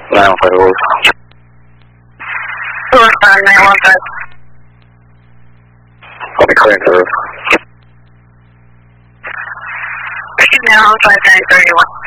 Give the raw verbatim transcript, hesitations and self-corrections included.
nine one five roof. Roof on nine one five. I'll be clearing the roof. nine one five nine thirty one.